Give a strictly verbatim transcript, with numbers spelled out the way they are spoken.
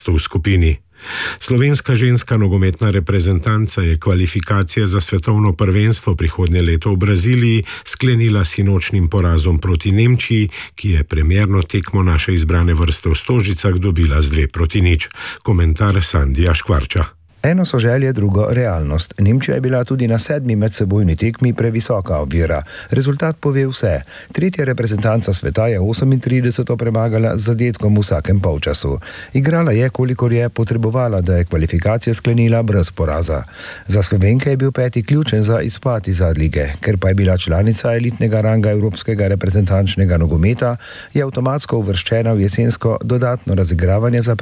v skupini. Slovenska ženska nogometna reprezentanca je kvalifikacije za svetovno prvenstvo prihodnje leto v Braziliji sklenila sinočnim porazom proti Nemčiji, ki je premierno tekmo naše izbrane vrste v Stožicah dobila z dve proti nič. Komentar Sandija Škvarča. Eno so želje, drugo realnost. Nemčija je bila tudi na sedmi medsebojni tekmi previsoka ovira. Rezultat pove vse. Tretja reprezentanca sveta je osemintrideseto premagala z zadetkom v vsakem polčasu. Igrala je, kolikor je potrebovala, da je kvalifikacije sklenila brez poraza. Za Slovenke je bil peti ključen za izpad iz A-lige. Ker pa je bila članica elitnega ranga evropskega reprezentančnega nogometa, je avtomatsko uvrščena v jesensko dodatno razigravanje za